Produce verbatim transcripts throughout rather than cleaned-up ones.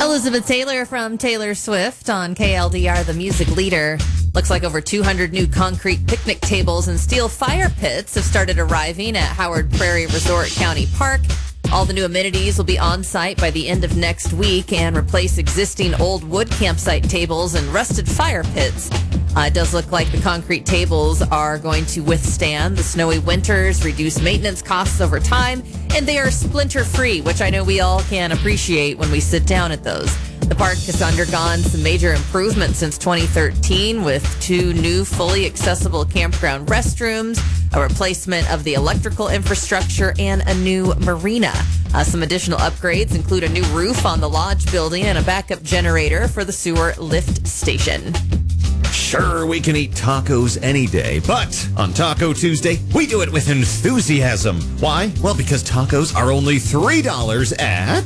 Elizabeth Taylor from Taylor Swift on K L D R, the music leader. Looks like over two hundred new concrete picnic tables and steel fire pits have started arriving at Howard Prairie Resort County Park. All the new amenities will be on site by the end of next week and replace existing old wood campsite tables and rusted fire pits. Uh, it does look like the concrete tables are going to withstand the snowy winters, reduce maintenance costs over time, and they are splinter-free, which I know we all can appreciate when we sit down at those. The park has undergone some major improvements since twenty thirteen with two new fully accessible campground restrooms, a replacement of the electrical infrastructure, and a new marina. Uh, some additional upgrades include a new roof on the lodge building and a backup generator for the sewer lift station. Sure, we can eat tacos any day, but on Taco Tuesday, we do it with enthusiasm. Why? Well, because tacos are only three dollars at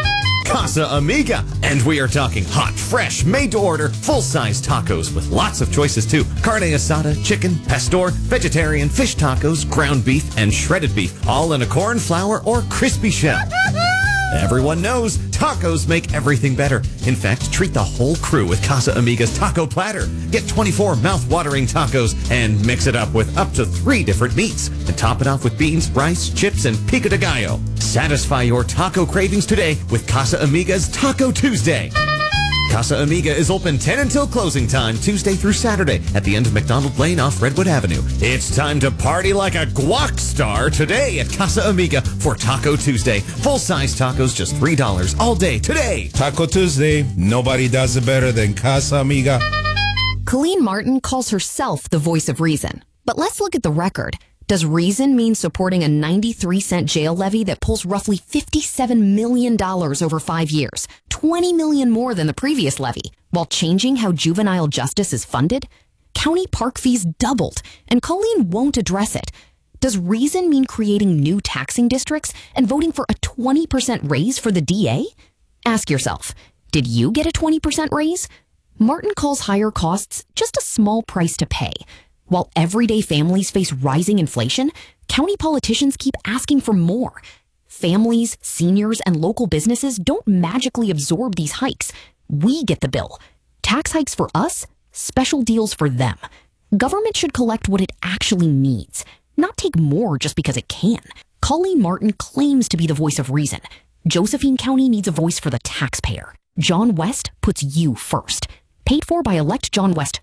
Casa Amiga. And we are talking hot, fresh, made-to-order, full-size tacos with lots of choices, too. Carne asada, chicken, pastor, vegetarian, fish tacos, ground beef, and shredded beef, all in a corn flour or crispy shell. Everyone knows tacos make everything better. In fact, treat the whole crew with Casa Amiga's Taco Platter. Get twenty-four mouth-watering tacos and mix it up with up to three different meats. And top it off with beans, rice, chips, and pico de gallo. Satisfy your taco cravings today with Casa Amiga's Taco Tuesday. Casa Amiga is open ten until closing time, Tuesday through Saturday, at the end of McDonald Lane off Redwood Avenue. It's time to party like a guac star today at Casa Amiga for Taco Tuesday. Full-size tacos, just three dollars all day today. Taco Tuesday, nobody does it better than Casa Amiga. Colleen Martin calls herself the voice of reason. But let's look at the record. Does reason mean supporting a ninety-three cent jail levy that pulls roughly fifty-seven million dollars over five years, twenty million dollars more than the previous levy, while changing how juvenile justice is funded? County park fees doubled, and Colleen won't address it. Does reason mean creating new taxing districts and voting for a twenty percent raise for the D A? Ask yourself, did you get a twenty percent raise? Martin calls higher costs just a small price to pay. While everyday families face rising inflation, county politicians keep asking for more. Families, seniors, and local businesses don't magically absorb these hikes. We get the bill. Tax hikes for us, special deals for them. Government should collect what it actually needs, not take more just because it can. Colleen Martin claims to be the voice of reason. Josephine County needs a voice for the taxpayer. John West puts you first. Paid for by Elect John West.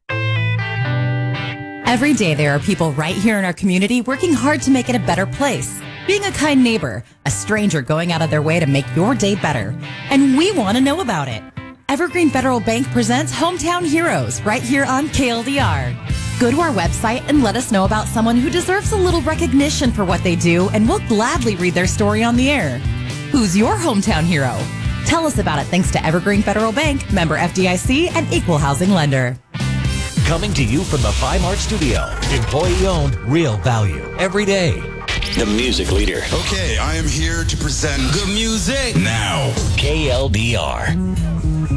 Every day there are people right here in our community working hard to make it a better place. Being a kind neighbor, a stranger going out of their way to make your day better. And we want to know about it. Evergreen Federal Bank presents Hometown Heroes right here on K L D R. Go to our website and let us know about someone who deserves a little recognition for what they do, and we'll gladly read their story on the air. Who's your hometown hero? Tell us about it thanks to Evergreen Federal Bank, member F D I C, and equal housing lender. Coming to you from the Fi-Mart studio. Employee-owned, real value. Every day. The music leader. Okay, I am here to present good music now. K L D R.